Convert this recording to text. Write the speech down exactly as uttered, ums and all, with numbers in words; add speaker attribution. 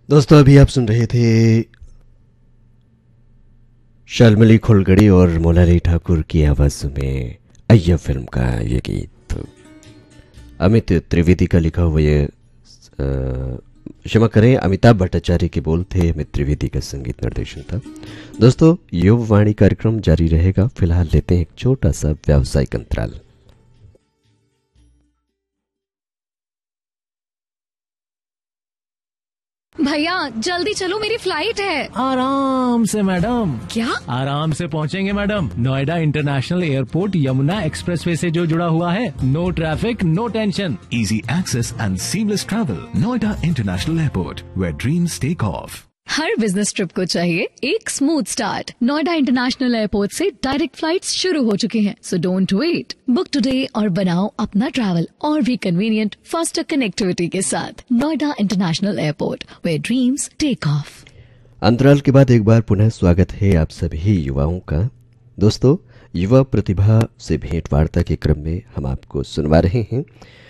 Speaker 1: दोस्तों अभी आप सुन रहे थे शाल्मली खोलगड़ी और मोलाली ठाकुर की आवाज़ में अय्या फिल्म का ये गीत। अमित त्रिवेदी का लिखा हुआ ये, क्षमा करें, अमिताभ भट्टाचार्य के बोल थे, अमित त्रिवेदी का संगीत निर्देशन था। दोस्तों युववाणी कार्यक्रम जारी रहेगा, फिलहाल लेते हैं एक छोटा सा व्यावसायिक अंतराल।
Speaker 2: भैया जल्दी चलो, मेरी फ्लाइट है।
Speaker 3: आराम से मैडम।
Speaker 2: क्या?
Speaker 3: आराम से पहुंचेंगे madam. Noida international airport Yamuna expressway से जो जुड़ा हुआ है। No traffic, no tension,
Speaker 4: easy access and seamless travel. Noida International Airport, where dreams take off.
Speaker 2: Her business trip को चाहिए एक smooth start. Noida international airport से डायरेक्ट फ्लाइट्स शुरू हो चुकी हैं, so don't wait. Book today और बनाओ अपना ट्रैवल और भी कन्वीनियंट, फास्टर कनेक्टिविटी के साथ। Noida international airport, where dreams take off.
Speaker 1: अंतराल के बाद एक बार पुनः स्वागत है आप सभी युवाओं का। दोस्तों युवा प्रतिभा से भेंट वार्ता के क्रम में हम आपको सुनवा रहे हैं